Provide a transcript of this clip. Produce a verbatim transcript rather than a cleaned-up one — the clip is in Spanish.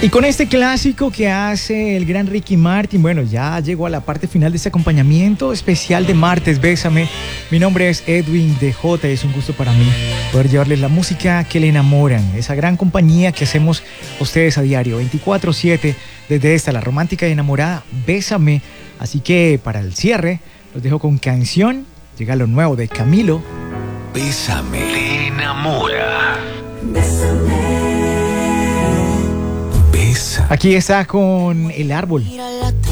Y con este clásico que hace el gran Ricky Martin, bueno, ya llegó a la parte final de este acompañamiento especial de Martes Bésame. Mi nombre es Edwin D J y es un gusto para mí poder llevarles la música que le enamoran, esa gran compañía que hacemos ustedes a diario, veinticuatro siete, desde esta, la romántica y enamorada, Bésame. Así que para el cierre, los dejo con canción, llega lo nuevo de Camilo. Bésame, te enamora. Aquí está con El Árbol. Mira la